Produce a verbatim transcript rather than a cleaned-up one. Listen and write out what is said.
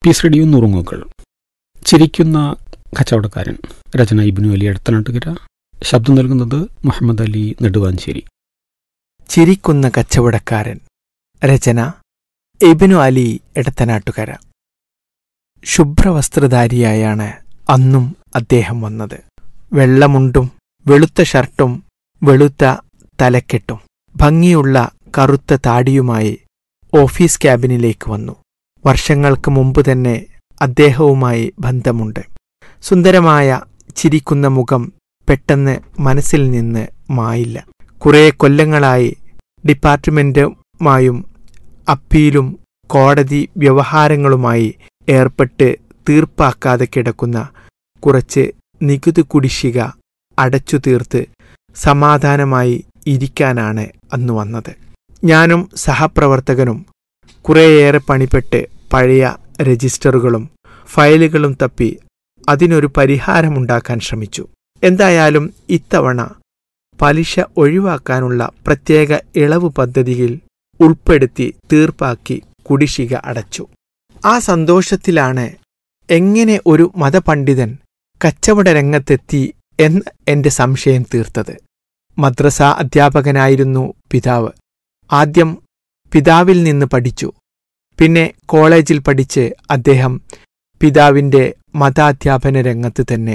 Piece radio നുറുങ്ങുകൾ. ചിരിക്കുന്ന കച്ചവടക്കാരൻ. രചന ഇബ്നു അലി എടത്തനാട്ടുകര. ശബ്ദം നൽകുന്നത് മുഹമ്മദ് അലി നെടുവാഞ്ചേരി. ചിരിക്കുന്ന കച്ചവടക്കാരൻ. രചന ഇബ്നു അലി എടത്തനാട്ടുകര. ശുഭ്രവസ്ത്രധാരിയായാണ് അന്നും അദ്ദേഹം വന്നത്. വെള്ളമുണ്ടും വെളുത്ത ഷർട്ടും വെളുത്ത തലക്കെട്ടും ഭംഗിയുള്ള കറുത്ത താടിയുമായി ഓഫീസ് ക്യാബിനിലേക്ക് വന്നു. വർഷങ്ങൾക്ക് മുമ്പ് തന്നെ അദ്ദേഹവുമായി ബന്ധമുണ്ട്. സുന്ദരമായ ചിരിക്കുന്ന മുഖം പെട്ടെന്ന് മനസ്സിൽ നിന്ന് മായില്ല. കുറേ കൊല്ലങ്ങളായി ഡിപ്പാർട്ട്മെന്റുമായും അപ്പീലും കോടതി വ്യവഹാരങ്ങളുമായി ഏർപ്പെട്ട് തീർപ്പാക്കാതെ കിടക്കുന്ന കുറച്ച് നികുതി കുടിശ്ശിക അടച്ചു തീർത്ത് സമാധാനമായി ഇരിക്കാനാണ് അന്ന് വന്നത്. ഞാനും സഹപ്രവർത്തകനും കുറേയേറെ പണിപ്പെട്ട് പഴയ രജിസ്റ്ററുകളും ഫയലുകളും തപ്പി അതിനൊരു പരിഹാരമുണ്ടാക്കാൻ ശ്രമിച്ചു. എന്തായാലും ഇത്തവണ പലിശ ഒഴിവാക്കാനുള്ള പ്രത്യേക ഇളവ് പദ്ധതിയിൽ ഉൾപ്പെടുത്തി തീർപ്പാക്കി കുടിശ്ശിക അടച്ചു. ആ സന്തോഷത്തിലാണ് എങ്ങനെ ഒരു മതപണ്ഡിതൻ കച്ചവട രംഗത്തെത്തി എന്ന് എന്റെ സംശയം തീർത്തത്. മദ്രസ അധ്യാപകനായിരുന്നു പിതാവ്. ആദ്യം പിതാവിൽ നിന്ന് പഠിച്ചു. പിന്നെ കോളേജിൽ പഠിച്ച് അദ്ദേഹം പിതാവിന്റെ മതാധ്യാപന രംഗത്ത് തന്നെ